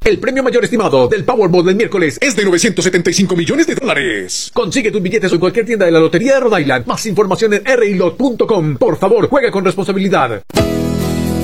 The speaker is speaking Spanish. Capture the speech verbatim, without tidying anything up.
El premio mayor estimado del Powerball del miércoles es de novecientos setenta y cinco millones de dólares. Consigue tus billetes en cualquier tienda de la Lotería de Rhode Island. Más información en r i lot punto com. Por favor, juega con responsabilidad.